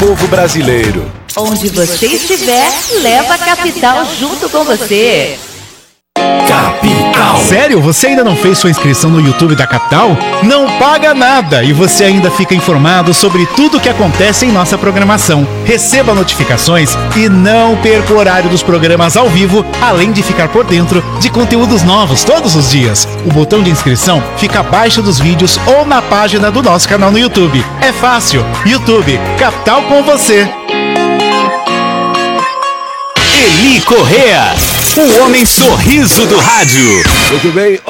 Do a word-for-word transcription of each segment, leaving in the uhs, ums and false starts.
povo brasileiro. Onde você estiver, leva a Capital junto com você. Capital. Sério? Você ainda não fez sua inscrição no YouTube da Capital? Não paga nada e você ainda fica informado sobre tudo o que acontece em nossa programação. Receba notificações e não perca o horário dos programas ao vivo, além de ficar por dentro de conteúdos novos todos os dias. O botão de inscrição fica abaixo dos vídeos ou na página do nosso canal no YouTube. É fácil. YouTube, Capital com você. Eli Correa, o homem sorriso do rádio. Muito bem,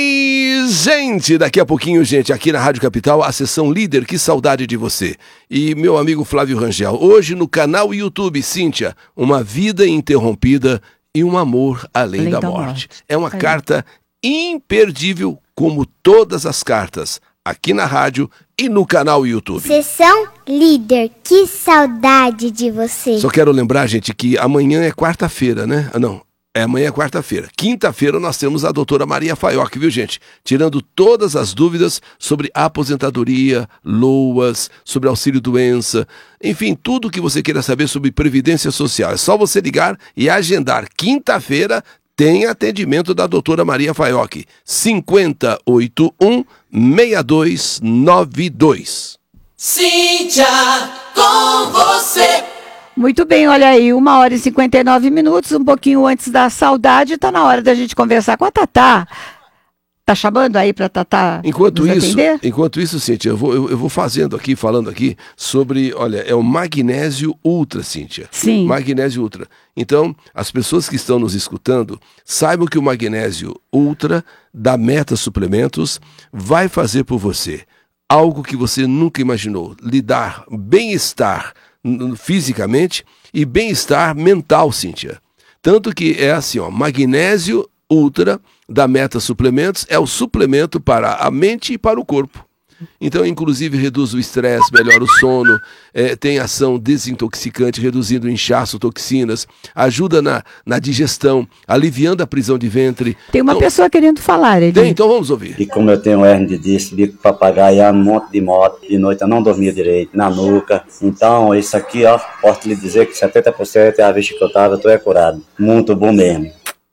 oi gente, daqui a pouquinho, gente, aqui na Rádio Capital, a sessão líder, que saudade de você. E meu amigo Flávio Rangel, hoje no canal YouTube, Cíntia, uma vida interrompida e um amor além, além da, da morte. morte. É uma Aí. carta imperdível, como todas as cartas, aqui na rádio e no canal YouTube. Sessão líder, que saudade de você. Só quero lembrar, gente, que amanhã é quarta-feira, né? Ah, não, é amanhã é quarta-feira. Quinta-feira nós temos a doutora Maria Faioc, viu, gente? Tirando todas as dúvidas sobre aposentadoria, loas, sobre auxílio-doença, enfim, tudo que você queira saber sobre previdência social. É só você ligar e agendar. Quinta-feira tem atendimento da doutora Maria Faioc, cinco zero oito um, seis dois nove dois. Cíntia, com você. Muito bem, olha aí, uma hora e cinquenta e nove minutos, um pouquinho antes da saudade, tá na hora da gente conversar com a Tatá. Tá chamando aí pra Tatá enquanto nos isso, atender? Enquanto isso, Cíntia, eu vou, eu, eu vou fazendo aqui, falando aqui sobre, olha, é o Magnésio Ultra, Cíntia. Sim. Magnésio Ultra. Então, as pessoas que estão nos escutando, saibam que o Magnésio Ultra da Meta Suplementos vai fazer por você algo que você nunca imaginou, lhe dar bem-estar fisicamente e bem-estar mental, Cíntia. Tanto que é assim, ó, Magnésio Ultra da Meta Suplementos é o suplemento para a mente e para o corpo. Então, inclusive, reduz o estresse, melhora o sono, é, tem ação desintoxicante, reduzindo o inchaço, toxinas, ajuda na, na digestão, aliviando a prisão de ventre. Tem uma então, pessoa querendo falar, ele. Tem, então vamos ouvir. E como eu tenho hernia de disco, bico papagaio, um monte de moto, de noite eu não dormia direito, na nuca. Então, isso aqui, ó, posso lhe dizer que setenta por cento é a vista que eu tava, eu tô é curado. Muito bom mesmo.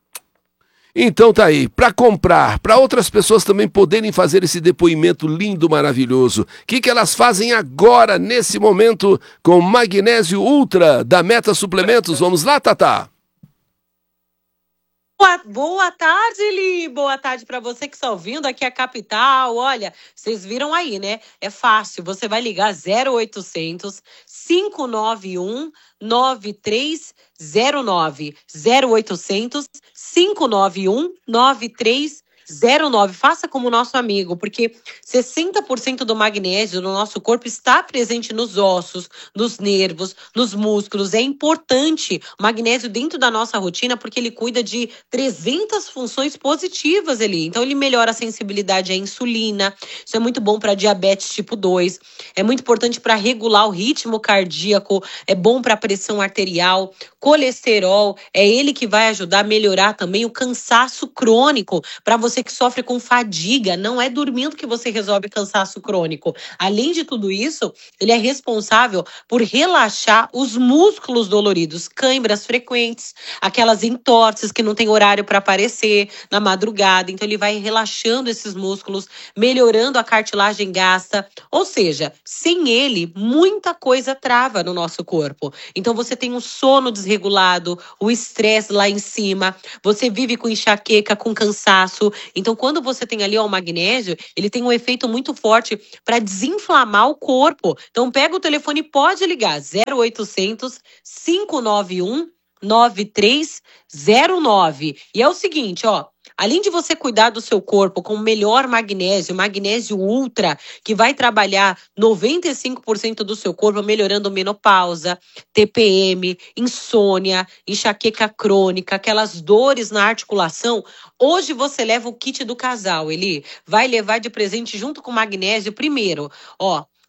Então tá aí, para comprar, para outras pessoas também poderem fazer esse depoimento lindo, maravilhoso. O que, que elas fazem agora, nesse momento, com Magnésio Ultra da Meta Suplementos? Vamos lá, Tatá. Boa, boa tarde, Li. Boa tarde para você que está ouvindo aqui a Capital. Olha, vocês viram aí, né? É fácil. Você vai ligar zero oitocentos, cinco nove um, nove três zero nove. zero oitocentos, cinco nove um, nove três zero nove. Faça como o nosso amigo, porque sessenta por cento do magnésio no nosso corpo está presente nos ossos, nos nervos, nos músculos. É importante o magnésio dentro da nossa rotina, porque ele cuida de trezentas funções positivas ali. Então, ele melhora a sensibilidade à insulina. Isso é muito bom para diabetes tipo dois. É muito importante para regular o ritmo cardíaco. É bom para a pressão arterial, colesterol. É ele que vai ajudar a melhorar também o cansaço crônico. Para você que sofre com fadiga, não é dormindo que você resolve cansaço crônico. Além de tudo isso, ele é responsável por relaxar os músculos doloridos, câimbras frequentes, aquelas entorses que não tem horário para aparecer na madrugada. Então ele vai relaxando esses músculos, melhorando a cartilagem gasta. Ou seja, sem ele, muita coisa trava no nosso corpo. Então você tem um sono desregulado, o estresse lá em cima, você vive com enxaqueca, com cansaço. Então, quando você tem ali ó, o magnésio, ele tem um efeito muito forte para desinflamar o corpo. Então, pega o telefone e pode ligar zero oitocentos, cinco nove um, nove três zero nove. E é o seguinte, ó. Além de você cuidar do seu corpo com o melhor magnésio, magnésio ultra, que vai trabalhar noventa e cinco por cento do seu corpo, melhorando menopausa, T P M, insônia, enxaqueca crônica, aquelas dores na articulação, hoje você leva o kit do casal, Eli. Vai levar de presente junto com o magnésio, primeiro, ó,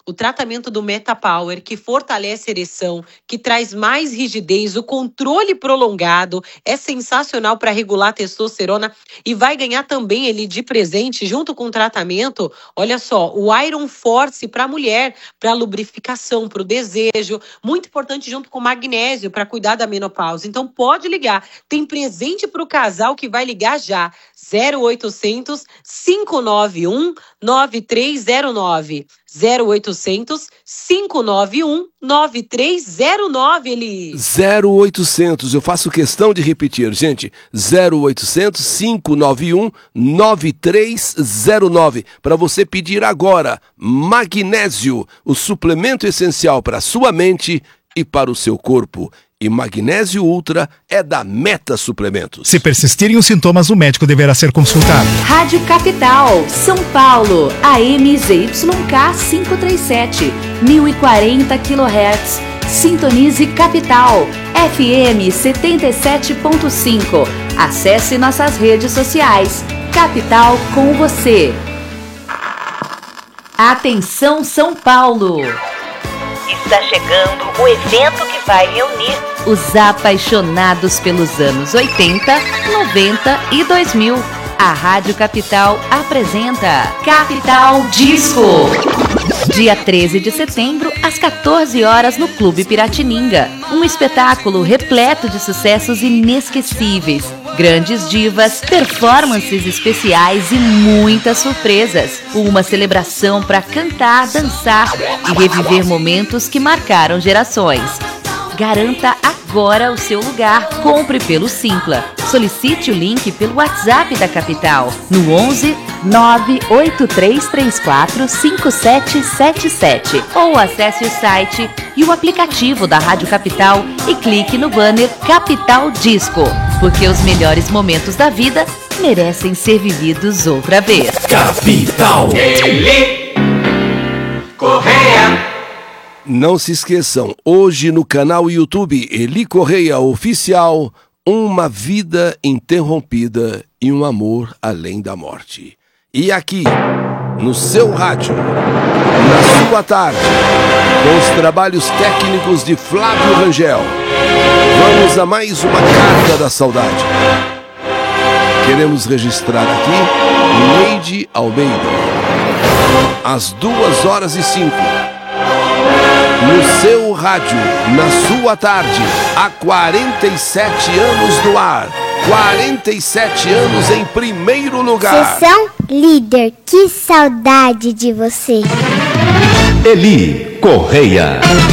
O tratamento do MetaPower, que fortalece a ereção, que traz mais rigidez, o controle prolongado, é sensacional para regular a testosterona e vai ganhar também ele de presente, junto com o tratamento, olha só, o Iron Force para a mulher, para lubrificação, para o desejo, muito importante junto com o magnésio para cuidar da menopausa. Então pode ligar, tem presente para o casal que vai ligar já, zero oitocentos, cinco nove um, nove três zero nove. zero oitocentos, cinco nove um, nove três zero nove, Eli. zero oitocentos, eu faço questão de repetir, gente. zero oitocentos, cinco nove um, nove três zero nove. Para você pedir agora magnésio, o suplemento essencial para a sua mente e para o seu corpo. E Magnésio Ultra é da Meta Suplementos. Se persistirem os sintomas, o médico deverá ser consultado. Rádio Capital, São Paulo, A M Z Y K quinhentos e trinta e sete, mil e quarenta quilohertz. Sintonize Capital, F M setenta e sete ponto cinco. Acesse nossas redes sociais. Capital com você. Atenção São Paulo. Está chegando o evento que vai reunir os apaixonados pelos anos oitenta, noventa e dois mil. A Rádio Capital apresenta Capital Disco. Dia treze de setembro, às quatorze horas, no Clube Piratininga. Um espetáculo repleto de sucessos inesquecíveis, grandes divas, performances especiais e muitas surpresas. Uma celebração para cantar, dançar e reviver momentos que marcaram gerações. Garanta agora o seu lugar. Compre pelo Simpla. Solicite o link pelo WhatsApp da Capital no onze, nove oito três três quatro, cinco sete sete sete ou acesse o site e o aplicativo da Rádio Capital e clique no banner Capital Disco, porque os melhores momentos da vida merecem ser vividos outra vez. Capital. Eli Correia. Não se esqueçam, hoje no canal YouTube Eli Correia Oficial, uma vida interrompida e um amor além da morte. E aqui, no seu rádio, na sua tarde, com os trabalhos técnicos de Flávio Rangel, vamos a mais uma Carta da Saudade. Queremos registrar aqui Neide Almeida, às duas horas e cinco. No seu rádio, na sua tarde, há quarenta e sete anos no ar. quarenta e sete anos em primeiro lugar. Sessão líder, que saudade de você. Eli Correia.